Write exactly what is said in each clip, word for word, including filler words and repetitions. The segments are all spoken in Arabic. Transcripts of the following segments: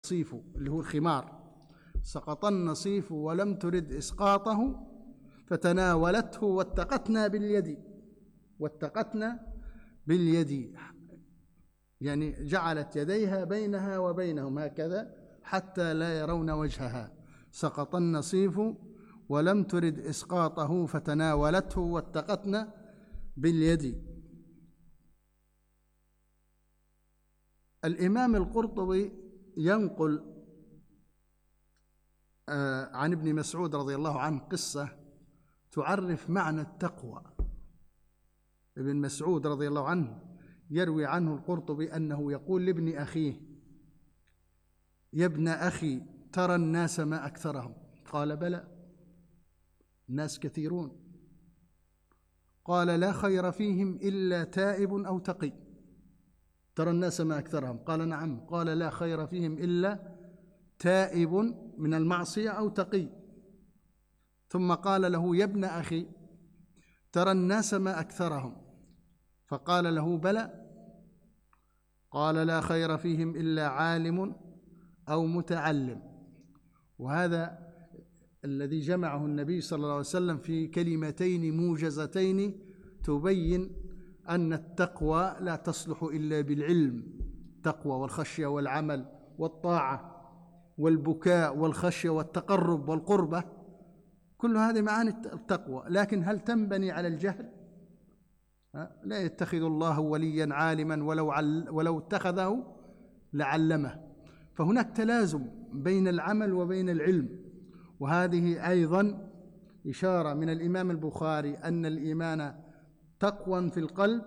النصيف اللي هو الخمار، سقط النصيف ولم ترد إسقاطه فتناولته واتقتنا باليد، واتقتنا باليد يعني جعلت يديها بينها وبينهم هكذا حتى لا يرون وجهها. سقط النصيف ولم ترد إسقاطه فتناولته واتقتنا باليد. الإمام القرطبي ينقل عن ابن مسعود رضي الله عنه قصة تعرف معنى التقوى. ابن مسعود رضي الله عنه يروي عنه القرطبي أنه يقول لابن أخيه: يا ابن أخي ترى الناس ما أكثرهم؟ قال: بلى، الناس كثيرون. قال: لا خير فيهم إلا تائب أو تقي. ترى الناس ما أكثرهم؟ قال: نعم. قال: لا خير فيهم إلا تائب من المعصية أو تقي. ثم قال له: يا ابن أخي ترى الناس ما أكثرهم؟ فقال له: بلى. قال: لا خير فيهم إلا عالم أو متعلم. وهذا الذي جمعه النبي صلى الله عليه وسلم في كلمتين موجزتين تبين أن التقوى لا تصلح إلا بالعلم. التقوى والخشية والعمل والطاعة والبكاء والخشية والتقرب والقربة، كل هذه معاني التقوى. لكن هل تنبني على الجهل؟ لا يتخذ الله وليا عالما ولو, عل ولو اتخذه لعلمه. فهناك تلازم بين العمل وبين العلم. وهذه أيضا إشارة من الإمام البخاري أن الإيمان تقوى في القلب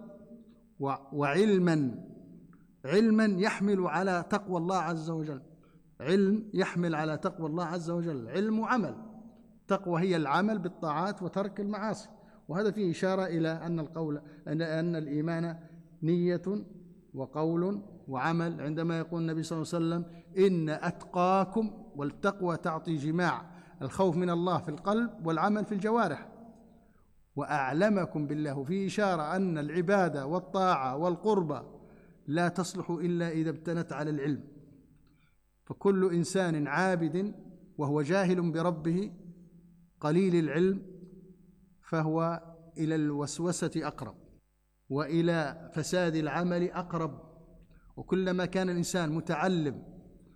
وعلما علما يحمل على تقوى الله عز وجل. علم يحمل على تقوى الله عز وجل، علم وعمل. تقوى هي العمل بالطاعات وترك المعاصي. وهذا فيه إشارة إلى أن القول أن أن الإيمان نية وقول وعمل. عندما يقول النبي صلى الله عليه وسلم: إن أتقاكم، والتقوى تعطي جماع الخوف من الله في القلب والعمل في الجوارح، وأعلمكم بالله، في إشارة أن العبادة والطاعة والقربة لا تصلح إلا إذا ابتنت على العلم. فكل إنسان عابد وهو جاهل بربه قليل العلم فهو إلى الوسوسة أقرب وإلى فساد العمل أقرب. وكلما كان الإنسان متعلم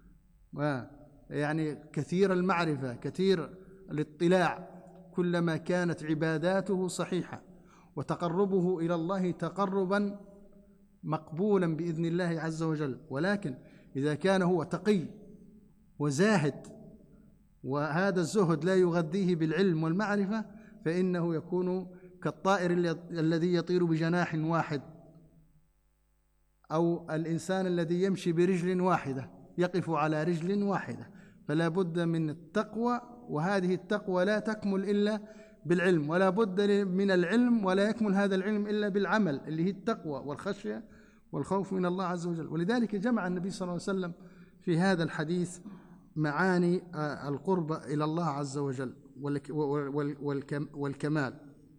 ويعني كثير المعرفة كثير الاطلاع، كلما كانت عباداته صحيحة وتقربه إلى الله تقربا مقبولا بإذن الله عز وجل. ولكن إذا كان هو تقي وزاهد وهذا الزهد لا يغذيه بالعلم والمعرفة، فإنه يكون كالطائر الذي يطير بجناح واحد، أو الإنسان الذي يمشي برجل واحدة يقف على رجل واحدة. فلا بد من التقوى، وهذه التقوى لا تكمل إلا بالعلم، ولا بد من العلم ولا يكمل هذا العلم إلا بالعمل، اللي هي التقوى والخشية والخوف من الله عز وجل. ولذلك جمع النبي صلى الله عليه وسلم في هذا الحديث معاني القرب إلى الله عز وجل والكمال.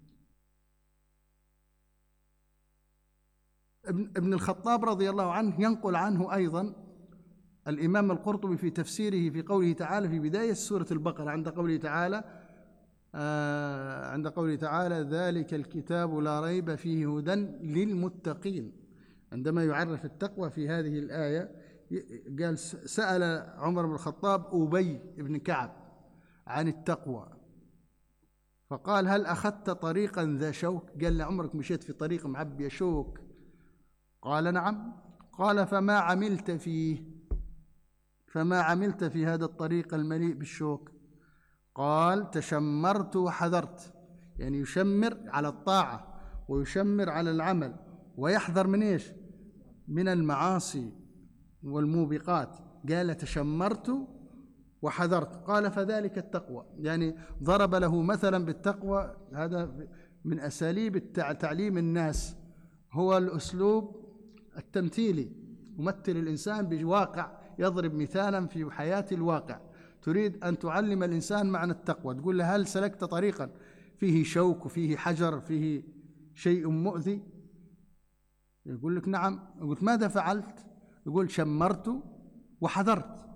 ابن الخطاب رضي الله عنه ينقل عنه أيضا الإمام القرطبي في تفسيره في قوله تعالى في بداية سورة البقرة، عند قوله تعالى آه عند قوله تعالى: ذلك الكتاب لا ريب فيه هدى للمتقين. عندما يعرف التقوى في هذه الآية قال: سأل عمر بن الخطاب أبي بن كعب عن التقوى، فقال: هل أخذت طريقا ذا شوك؟ قال له: عمرك مشيت في طريق معبي شوك؟ قال: نعم. قال: فما عملت فيه؟ فما عملت في هذا الطريق المليء بالشوك؟ قال: تشمرت وحذرت. يعني يشمر على الطاعة ويشمر على العمل ويحذر من إيش؟ من المعاصي والموبقات. قال: تشمرت وحذرت. قال: فذلك التقوى. يعني ضرب له مثلا بالتقوى. هذا من أساليب تعليم الناس، هو الأسلوب التمثيلي، يمثل الإنسان بواقع، يضرب مثالا في حياة الواقع. تريد أن تعلم الإنسان معنى التقوى، تقول له: هل سلكت طريقا فيه شوك وفيه حجر فيه شيء مؤذي؟ يقول لك: نعم. قلت: ماذا فعلت؟ يقول: شمرت وحذرت.